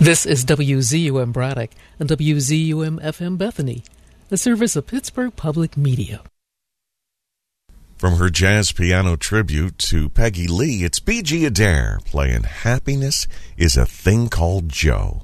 This is WZUM Braddock and WZUM FM Bethany, a service of Pittsburgh Public Media. From her jazz piano tribute to Peggy Lee, it's B.G. Adair playing Happiness is a Thing Called Joe.